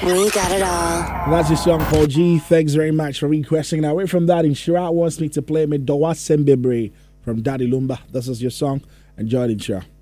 We got it all. And that's your song called G. Thanks very much for requesting. Now, away from that, Inshira wants me to play me Dowa Sembebre from Daddy Lumba. This is your song. Enjoy it, Inshira.